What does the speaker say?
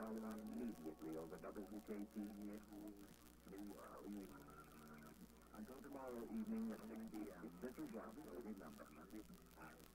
dial immediately over WKT. Until tomorrow evening at 6 p.m. This is Rob, so remember.